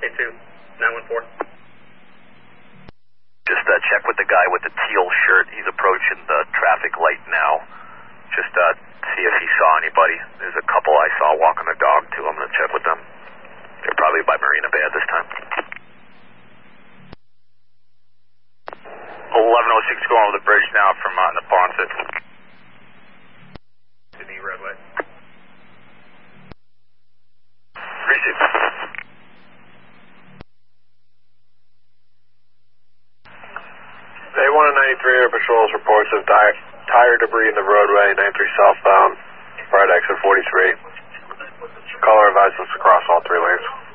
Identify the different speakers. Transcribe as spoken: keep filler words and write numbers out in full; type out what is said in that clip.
Speaker 1: K two, nine one four.
Speaker 2: Just uh, check with the guy with the teal shirt. He's approaching the traffic light now. Just uh, see if he saw anybody. There's a couple I saw walking a dog, too. I'm going to check with them. They're probably by Marina Bay at this time. eleven oh six going over the bridge now from uh, Neponset.
Speaker 1: Sydney roadway.
Speaker 2: Receive.
Speaker 3: A one and ninety-three Air Patrol's reports of tire, tire debris in the roadway, ninety-three southbound, right exit forty-three. Caller advises us across all three lanes.